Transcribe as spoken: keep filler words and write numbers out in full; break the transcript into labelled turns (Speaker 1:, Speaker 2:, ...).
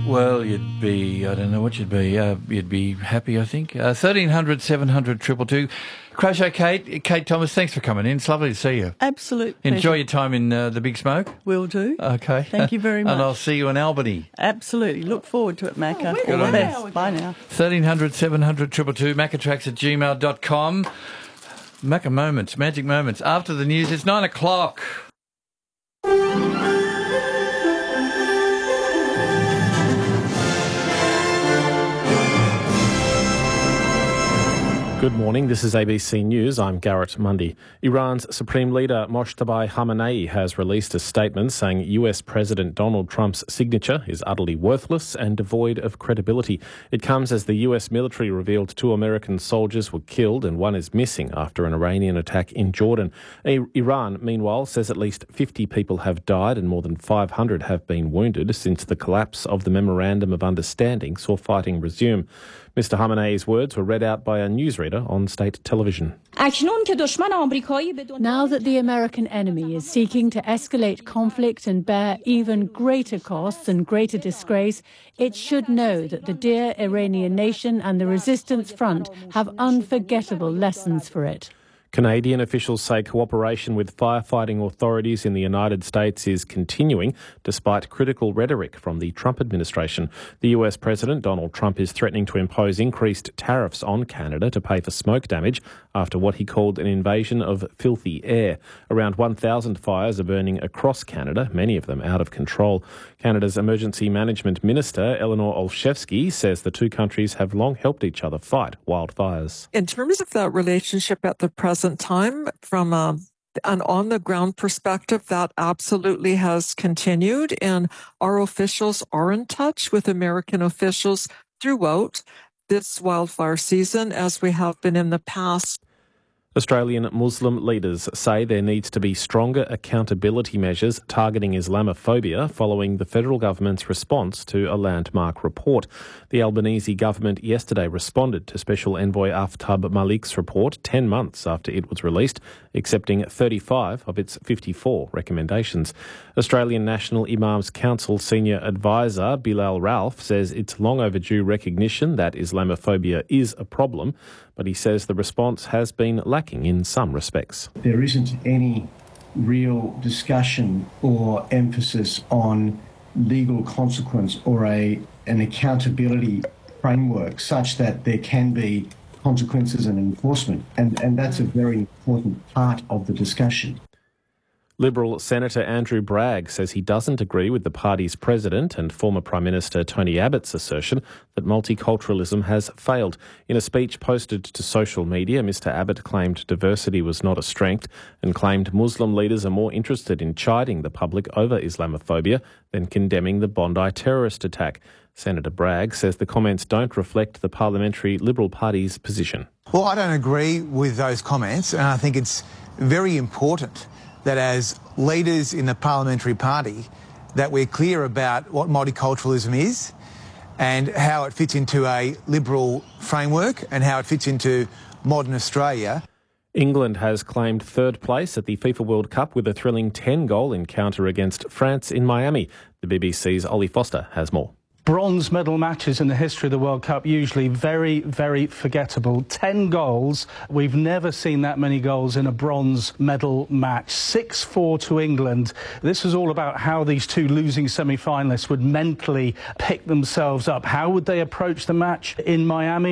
Speaker 1: Well, you'd be, I don't know what you'd be, uh, you'd be happy, I think. Uh, thirteen hundred, seven hundred, two two two. Crochet Kate, Kate Thomas, thanks for coming in. It's lovely to see you.
Speaker 2: Absolute
Speaker 1: Enjoy
Speaker 2: pleasure.
Speaker 1: your time in uh, the Big Smoke.
Speaker 2: Will do.
Speaker 1: Okay.
Speaker 2: Thank you very much.
Speaker 1: And I'll see you in Albany.
Speaker 2: Absolutely. Look forward to it, Macca.
Speaker 1: Good
Speaker 2: All the
Speaker 1: on
Speaker 2: best.
Speaker 1: you.
Speaker 2: Bye now.
Speaker 1: thirteen hundred, seven hundred, two two two, maccatracks at gmail dot com. Macca Moments, Magic Moments. After the news, it's nine o'clock.
Speaker 3: Good morning, this is A B C News. I'm Garrett Mundy. Iran's Supreme Leader Mojtaba Khamenei has released a statement saying U S President Donald Trump's signature is utterly worthless and devoid of credibility. It comes as the U S military revealed two American soldiers were killed and one is missing after an Iranian attack in Jordan. Iran, meanwhile, says at least fifty people have died and more than five hundred have been wounded since the collapse of the Memorandum of Understanding saw fighting resume. Mister Khamenei's words were read out by a newsreader on state television.
Speaker 4: Now that the American enemy is seeking to escalate conflict and bear even greater costs and greater disgrace, it should know that the dear Iranian nation and the resistance front have unforgettable lessons for it.
Speaker 3: Canadian officials say cooperation with firefighting authorities in the United States is continuing despite critical rhetoric from the Trump administration. The U S President Donald Trump is threatening to impose increased tariffs on Canada to pay for smoke damage after what he called an invasion of filthy air. Around one thousand fires are burning across Canada, many of them out of control. Canada's Emergency Management Minister, Eleanor Olszewski, says the two countries have long helped each other fight wildfires.
Speaker 5: In terms of that relationship at the present time, from a, an on-the-ground perspective, that absolutely has continued, and our officials are in touch with American officials throughout this wildfire season, as we have been in the past.
Speaker 3: Australian Muslim leaders say there needs to be stronger accountability measures targeting Islamophobia following the federal government's response to a landmark report. The Albanese government yesterday responded to Special Envoy Aftab Malik's report ten months after it was released, accepting thirty-five of its fifty-four recommendations. Australian National Imams Council Senior Advisor Bilal Ralph says it's long overdue recognition that Islamophobia is a problem, but he says the response has been lacking in some respects.
Speaker 6: There isn't any real discussion or emphasis on legal consequence or a an accountability framework such that there can be consequences and enforcement. And, and that's a very important part of the discussion.
Speaker 3: Liberal Senator Andrew Bragg says he doesn't agree with the party's president and former Prime Minister Tony Abbott's assertion that multiculturalism has failed. In a speech posted to social media, Mister Abbott claimed diversity was not a strength and claimed Muslim leaders are more interested in chiding the public over Islamophobia than condemning the Bondi terrorist attack. Senator Bragg says the comments don't reflect the Parliamentary Liberal Party's position.
Speaker 7: Well, I don't agree with those comments, and I think it's very important that as leaders in the parliamentary party that we're clear about what multiculturalism is and how it fits into a liberal framework and how it fits into modern Australia.
Speaker 3: England has claimed third place at the FIFA World Cup with a thrilling ten-goal encounter against France in Miami. The B B C's Ollie Foster has more.
Speaker 8: Bronze medal matches in the history of the World Cup, usually very, very forgettable. Ten goals. We've never seen that many goals in a bronze medal match. six four to England. This was all about how these two losing semi-finalists would mentally pick themselves up. How would they approach the match in Miami?